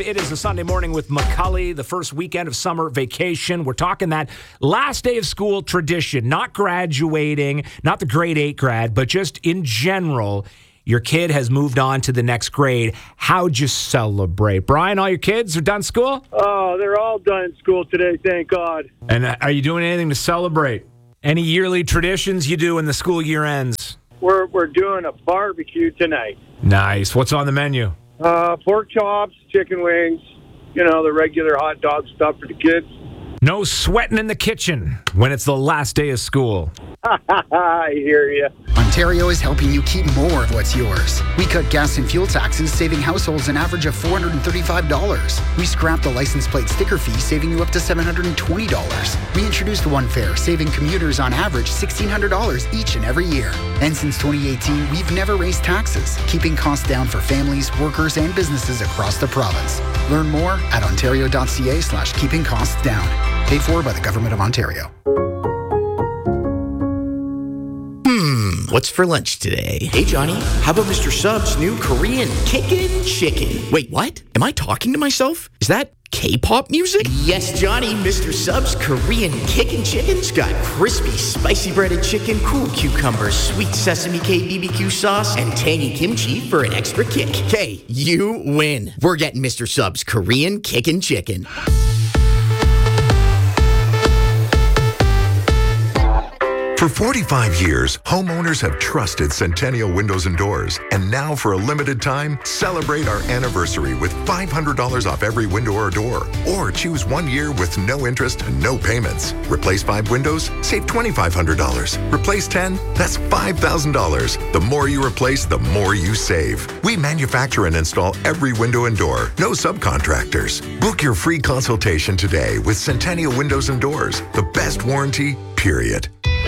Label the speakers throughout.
Speaker 1: It is a Sunday morning with McCully, the first weekend of summer vacation. We're talking that last day of school tradition, not graduating, not the grade 8 grad, but just in general, your kid has moved on to the next grade. How'd you celebrate? Brian, all your kids are done school?
Speaker 2: Oh, they're all done school today, thank God.
Speaker 1: And are you doing anything to celebrate? Any yearly traditions you do when the school year ends?
Speaker 2: We're doing a barbecue tonight.
Speaker 1: Nice. What's on the menu?
Speaker 2: Pork chops, chicken wings, the regular hot dog stuff for the kids.
Speaker 1: No sweating in the kitchen when it's the last day of school.
Speaker 2: I hear you.
Speaker 3: Ontario is helping you keep more of what's yours. We cut gas and fuel taxes, saving households an average of $435. We scrapped the license plate sticker fee, saving you up to $720. We introduced One Fare, saving commuters on average $1,600 each and every year. And since 2018, we've never raised taxes, keeping costs down for families, workers, and businesses across the province. Learn more at ontario.ca/keeping costs down. Paid for by the Government of Ontario.
Speaker 4: What's for lunch today? Hey, Johnny, how about Mr. Sub's new Korean Kickin' Chicken? Wait, what? Am I talking to myself? Is that K-pop music? Yes, Johnny, Mr. Sub's Korean Kickin' Chicken's got crispy, spicy breaded chicken, cool cucumbers, sweet sesame K BBQ sauce, and tangy kimchi for an extra kick. Hey, you win. We're getting Mr. Sub's Korean Kickin' Chicken.
Speaker 5: For 45 years, homeowners have trusted Centennial Windows and Doors. And now, for a limited time, celebrate our anniversary with $500 off every window or door. Or choose 1 year with no interest and no payments. Replace 5 windows, save $2,500. Replace 10, that's $5,000. The more you replace, the more you save. We manufacture and install every window and door. No subcontractors. Book your free consultation today with Centennial Windows and Doors. The best warranty, period.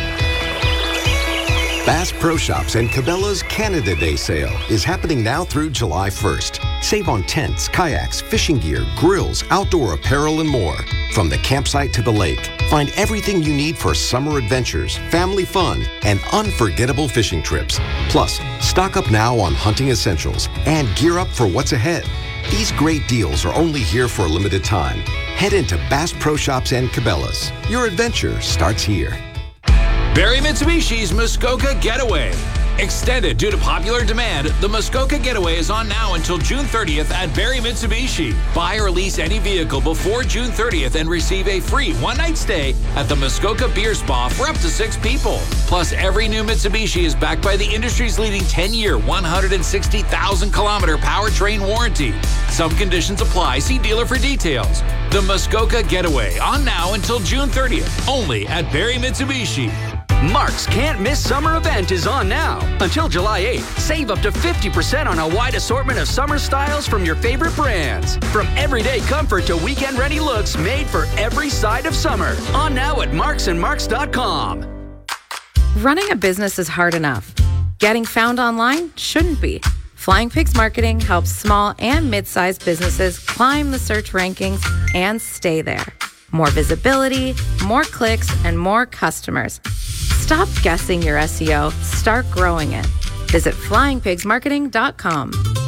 Speaker 6: Bass Pro Shops and Cabela's Canada Day sale is happening now through July 1st. Save on tents, kayaks, fishing gear, grills, outdoor apparel, and more. From the campsite to the lake, find everything you need for summer adventures, family fun, and unforgettable fishing trips. Plus, stock up now on hunting essentials and gear up for what's ahead. These great deals are only here for a limited time. Head into Bass Pro Shops and Cabela's. Your adventure starts here.
Speaker 7: Barrie Mitsubishi's Muskoka Getaway. Extended due to popular demand, the Muskoka Getaway is on now until June 30th at Barrie Mitsubishi. Buy or lease any vehicle before June 30th and receive a free one-night stay at the Muskoka Beer Spa for up to 6 people. Plus, every new Mitsubishi is backed by the industry's leading 10-year, 160,000-kilometer powertrain warranty. Some conditions apply. See dealer for details. The Muskoka Getaway, on now until June 30th, only at Barrie Mitsubishi.
Speaker 8: Mark's Can't Miss Summer event is on now. Until July 8th, save up to 50% on a wide assortment of summer styles from your favorite brands. From everyday comfort to weekend-ready looks made for every side of summer. On now at marksandmarks.com.
Speaker 9: Running a business is hard enough. Getting found online shouldn't be. Flying Pigs Marketing helps small and mid-sized businesses climb the search rankings and stay there. More visibility, more clicks, and more customers. Stop guessing your SEO. Start growing it. Visit flyingpigsmarketing.com.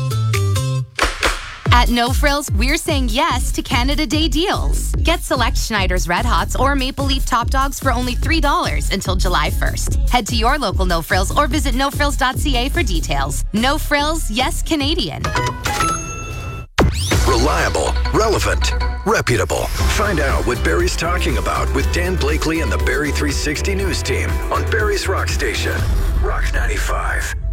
Speaker 10: At No Frills, we're saying yes to Canada Day deals. Get select Schneider's Red Hots or Maple Leaf Top Dogs for only $3 until July 1st. Head to your local No Frills or visit nofrills.ca for details. No Frills, yes Canadian.
Speaker 11: Reliable, relevant, reputable. Find out what Barrie's talking about with Dan Blakely and the Barrie 360 News team on Barrie's Rock Station, Rock 95.